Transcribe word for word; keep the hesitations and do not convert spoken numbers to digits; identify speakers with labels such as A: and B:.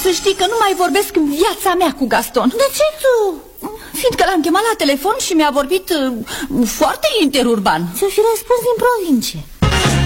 A: Să știi că nu mai vorbesc în viața mea cu Gaston.
B: De ce tu?
A: Fiindcă l-am chemat la telefon și mi-a vorbit uh, foarte interurban.
B: Ți-o fi răspuns din provincie.